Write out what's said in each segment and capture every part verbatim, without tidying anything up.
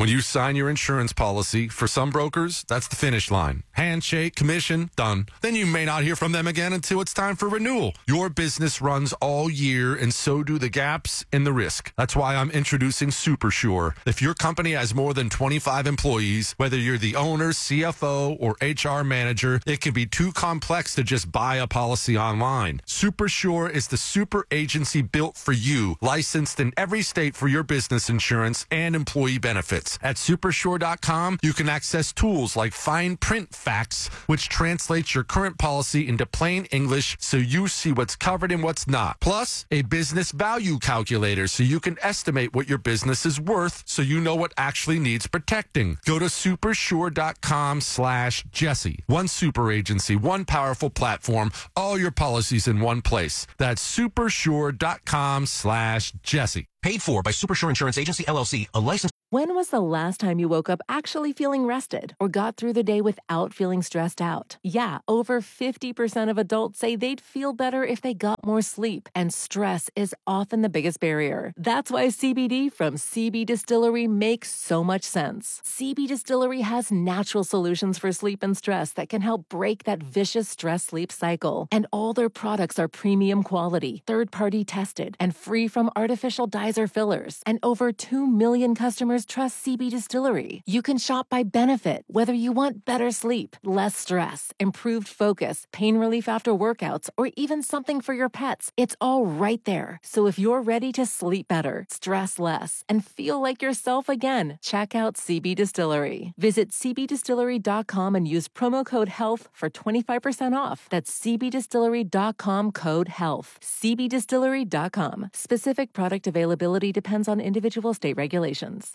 When you sign your insurance policy, for some brokers, that's the finish line. Handshake, commission, done. Then you may not hear from them again until it's time for renewal. Your business runs all year, and so do the gaps and the risk. That's why I'm introducing SuperSure. If your company has more than twenty-five employees, whether you're the owner, C F O, or H R manager, it can be too complex to just buy a policy online. SuperSure is the super agency built for you, licensed in every state for your business insurance and employee benefits. At supersure dot com, you can access tools like fine print facts, which translates your current policy into plain English so you see what's covered and what's not. Plus, a business value calculator so you can estimate what your business is worth so you know what actually needs protecting. Go to supersure dot com slash Jesse. One super agency, one powerful platform, all your policies in one place. That's supersure dot com slash Jesse. Paid for by Supersure Insurance Agency, L L C, a licensed... When was the last time you woke up actually feeling rested or got through the day without feeling stressed out? Yeah, over fifty percent of adults say they'd feel better if they got more sleep, and stress is often the biggest barrier. That's why C B D from C B Distillery makes so much sense. C B Distillery has natural solutions for sleep and stress that can help break that vicious stress-sleep cycle. And all their products are premium quality, third-party tested, and free from artificial dyes or fillers. And over two million customers trust C B Distillery. You can shop by benefit, whether you want better sleep, less stress, improved focus, pain relief after workouts, or even something for your pets. It's all right there. So if you're ready to sleep better, stress less, and feel like yourself again, check out C B Distillery. Visit c b distillery dot com and use promo code HEALTH for twenty-five percent off. That's c b distillery dot com code HEALTH. c b distillery dot com. Specific product availability depends on individual state regulations.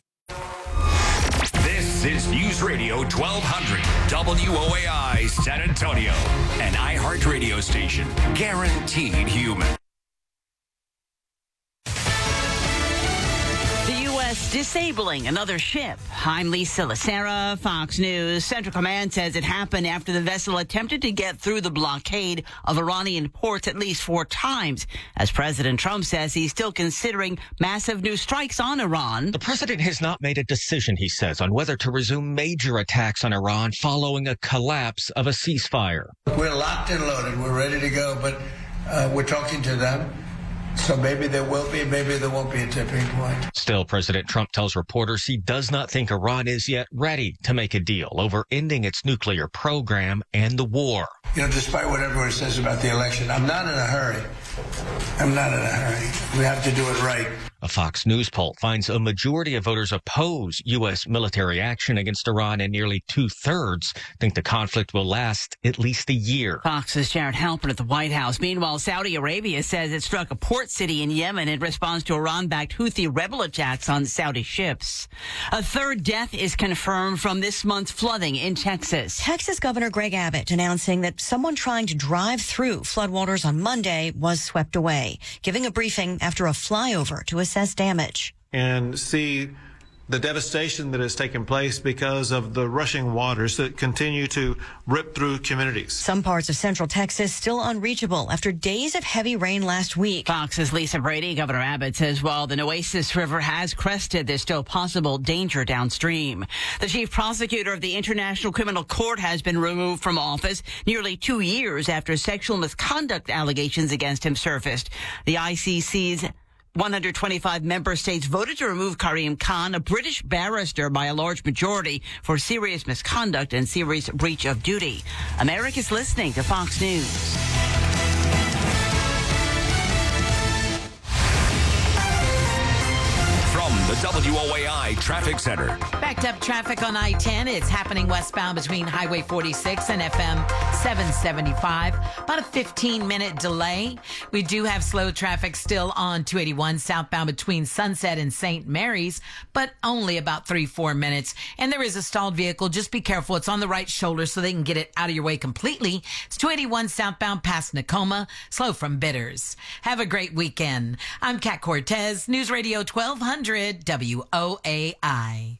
This is News Radio twelve hundred W O A I San Antonio, an iHeartRadio station, guaranteed human. Disabling another ship. I'm Lisa Lacera, Fox News. Central Command says it happened after the vessel attempted to get through the blockade of Iranian ports at least four times. As President Trump says he's still considering massive new strikes on Iran. The president has not made a decision, he says, on whether to resume major attacks on Iran following a collapse of a ceasefire. We're locked and loaded. We're ready to go, but uh, we're talking to them. So maybe there will be, maybe there won't be a tipping point. Still, President Trump tells reporters he does not think Iran is yet ready to make a deal over ending its nuclear program and the war. You know, despite what everyone says about the election, I'm not in a hurry. I'm not in a hurry. We have to do it right. A Fox News poll finds a majority of voters oppose U S military action against Iran, and nearly two-thirds think the conflict will last at least a year. Fox's Jared Halpern at the White House. Meanwhile, Saudi Arabia says it struck a port city in Yemen in response to Iran-backed Houthi rebel attacks on Saudi ships. A third death is confirmed from this month's flooding in Texas. Texas Governor Greg Abbott announcing that someone trying to drive through floodwaters on Monday was swept away, giving a briefing after a flyover to assess damage. And see the devastation that has taken place because of the rushing waters that continue to rip through communities. Some parts of central Texas still unreachable after days of heavy rain last week. Fox's Lisa Brady. Governor Abbott says while the Nueces River has crested, there's still possible danger downstream. The chief prosecutor of the International Criminal Court has been removed from office nearly two years after sexual misconduct allegations against him surfaced. The I C C's one hundred twenty-five member states voted to remove Karim Khan, a British barrister, by a large majority for serious misconduct and serious breach of duty. America's listening to Fox News. From the W O A I Traffic Center. Backed up traffic on I ten. It's happening westbound between Highway forty-six and F M seven seventy-five. About a fifteen minute delay. We do have slow traffic still on two eighty-one southbound between Sunset and Saint Mary's, but only about three, four minutes. And there is a stalled vehicle. Just be careful. It's on the right shoulder so they can get it out of your way completely. It's two eighty-one southbound past Nakoma, slow from Bitters. Have a great weekend. I'm Kat Cortez, News Radio twelve hundred W O A I.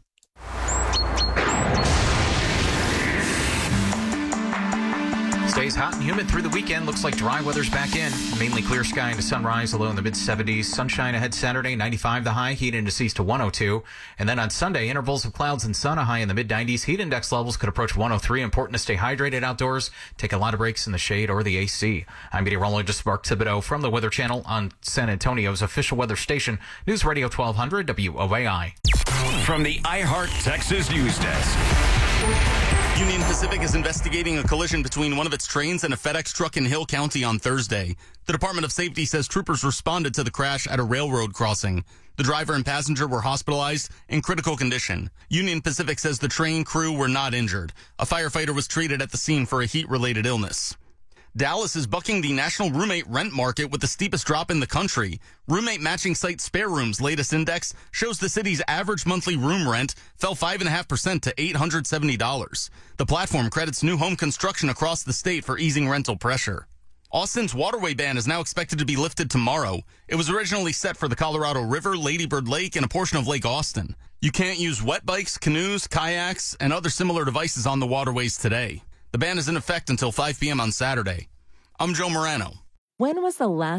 Stays hot and humid through the weekend. Looks like dry weather's back in. Mainly clear sky into sunrise, a low in the mid seventies. Sunshine ahead Saturday, ninety-five the high. Heat indices to one oh two. And then on Sunday, intervals of clouds and sun, a high in the mid nineties. Heat index levels could approach one oh three. Important to stay hydrated outdoors. Take a lot of breaks in the shade or the A C. I'm meteorologist Mark Thibodeau from the Weather Channel on San Antonio's official weather station, News Radio twelve hundred W O A I. From the iHeart Texas News Desk. Union Pacific is investigating a collision between one of its trains and a FedEx truck in Hill County on Thursday. The Department of Safety says troopers responded to the crash at a railroad crossing. The driver and passenger were hospitalized in critical condition. Union Pacific says the train crew were not injured. A firefighter was treated at the scene for a heat-related illness. Dallas is bucking the national roommate rent market with the steepest drop in the country. Roommate matching site Spare Room's latest index shows the city's average monthly room rent fell five point five percent to eight hundred seventy dollars. The platform credits new home construction across the state for easing rental pressure. Austin's waterway ban is now expected to be lifted tomorrow. It was originally set for the Colorado River, Lady Bird Lake, and a portion of Lake Austin. You can't use wet bikes, canoes, kayaks, and other similar devices on the waterways today. The ban is in effect until five p.m. on Saturday. I'm Joe Morano. When was the last